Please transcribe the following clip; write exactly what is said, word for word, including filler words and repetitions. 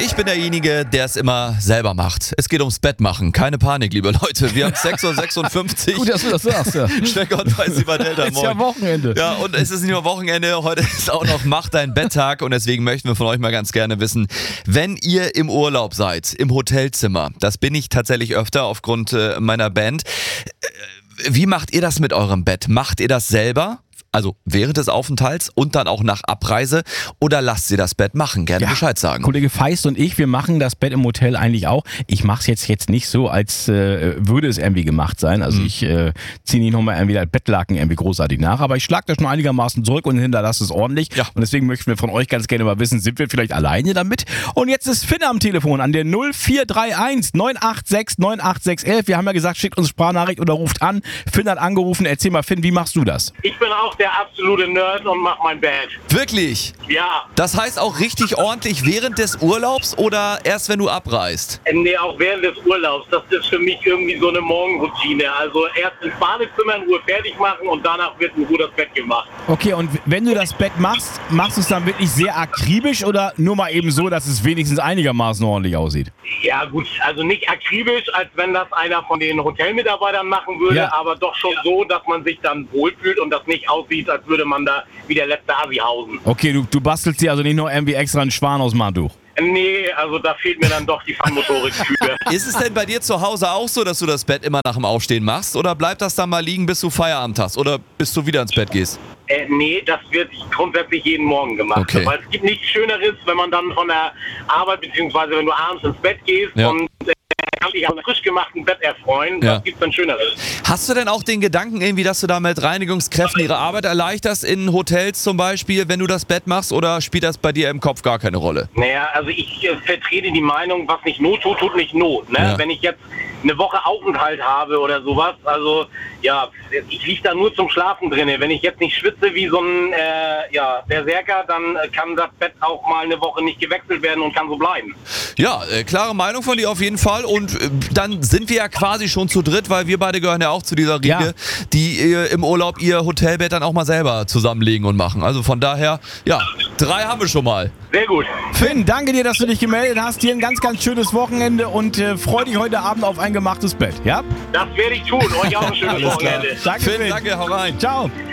Ich bin derjenige, der es immer selber macht. Es geht ums Bett machen. Keine Panik, liebe Leute. Wir haben sechs Uhr sechsundfünfzig. Gut, dass du das sagst, ja. Stecker und weiß über Delta. Ist ja Wochenende. Ja, und es ist nicht nur Wochenende. Heute ist auch noch Mach dein Betttag. Und deswegen möchten wir von euch mal ganz gerne wissen, wenn ihr im Urlaub seid, im Hotelzimmer, das bin ich tatsächlich öfter aufgrund äh, meiner Band. Äh, wie macht ihr das mit eurem Bett? Macht ihr das selber? Also während des Aufenthalts und dann auch nach Abreise, oder lasst ihr das Bett machen? Gerne Ja, Bescheid sagen. Kollege Feist und ich, wir machen das Bett im Hotel eigentlich auch. Ich mache es jetzt, jetzt nicht so, als äh, würde es irgendwie gemacht sein. Also Mhm. ich äh, ziehe nicht nochmal irgendwie das Bettlaken irgendwie großartig nach, aber ich schlage das schon einigermaßen zurück und hinterlasse es ordentlich. Ja. Und deswegen möchten wir von euch ganz gerne mal wissen, sind wir vielleicht alleine damit? Und jetzt ist Finn am Telefon an der null vier drei eins neun acht sechs neun acht sechs eins. Wir haben ja gesagt, schickt uns Sprachnachricht oder ruft an. Finn hat angerufen. Erzähl mal, Finn, wie machst du das? Ich bin auch der absolute Nerd und mach mein Bett. Wirklich? Ja, Das heißt auch richtig ordentlich während des Urlaubs oder erst wenn du abreist? äh, nee, auch während des Urlaubs. Das ist für mich irgendwie so eine Morgenroutine. Also erst ins Badezimmer in Ruhe fertig machen und danach wird in Ruhe das Bett gemacht. Okay, und wenn du das Bett machst, machst du es dann wirklich sehr akribisch oder nur mal eben so, dass es wenigstens einigermaßen ordentlich aussieht? Ja gut, also nicht akribisch, als wenn das einer von den Hotelmitarbeitern machen würde, Ja. aber doch schon so, dass man sich dann wohlfühlt und das nicht aussieht, als würde man da wie der letzte Asi hausen. Okay, du, du bastelst dir also nicht nur irgendwie extra einen Schwan aus dem Handtuch. Nee, also da fehlt mir dann doch die Feinmotorik für. Ist es denn bei dir zu Hause auch so, dass du das Bett immer nach dem Aufstehen machst? Oder bleibt das dann mal liegen, bis du Feierabend hast? Oder bis du wieder ins Bett gehst? Äh, nee, das wird grundsätzlich jeden Morgen gemacht. Okay. Weil es gibt nichts Schöneres, wenn man dann von der Arbeit, beziehungsweise wenn du abends ins Bett gehst Ja. und äh, kannst dich am frisch gemachten Bett erfreuen. Ja. Was gibt's denn Schöneres? Hast du denn auch den Gedanken irgendwie, dass du da mit Reinigungskräften ihre Arbeit erleichterst in Hotels zum Beispiel, wenn du das Bett machst? Oder spielt das bei dir im Kopf gar keine Rolle? Naja, also ich äh, vertrete die Meinung, was nicht Not tut, tut nicht Not. Ne? Ja. Wenn ich jetzt eine Woche Aufenthalt habe oder sowas, also ja, ich liege da nur zum Schlafen drinne. Wenn ich jetzt nicht schwitze wie so ein äh, ja, Berserker, dann äh, kann das Bett auch mal eine Woche nicht gewechselt werden und kann so bleiben. Ja, äh, klare Meinung von dir auf jeden Fall. Und äh, dann sind wir ja quasi schon zu dritt, weil wir beide gehören ja auch zu dieser Riege, Ja. die äh, im Urlaub ihr Hotelbett dann auch mal selber zusammenlegen und machen. Also von daher, ja, drei haben wir schon mal. Sehr gut. Finn, danke dir, dass du dich gemeldet hast. Dir ein ganz, ganz schönes Wochenende und äh, freu dich heute Abend auf ein gemachtes Bett, ja? Das werde ich tun. Euch auch ein schönes Alles klar. Wochenende. Danke, Finn, danke, hau rein. Ciao.